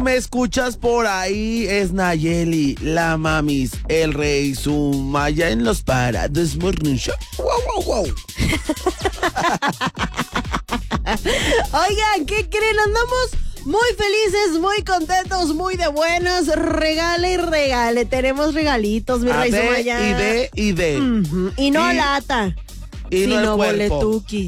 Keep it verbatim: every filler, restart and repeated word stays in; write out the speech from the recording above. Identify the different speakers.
Speaker 1: me escuchas por ahí, es Nayeli, la mamis, el rey Sumaya en los parados Morning Show. Wow, wow, wow.
Speaker 2: Oigan, ¿qué creen? Andamos muy felices, muy contentos, muy de buenas. Regale y regale. Tenemos regalitos, mi
Speaker 1: A
Speaker 2: rey
Speaker 1: ver,
Speaker 2: Sumaya.
Speaker 1: y de, y de.
Speaker 2: Uh-huh. Y no
Speaker 1: Y-
Speaker 2: lata,
Speaker 1: y no
Speaker 2: sino
Speaker 1: el cuerpo.
Speaker 2: boletuki.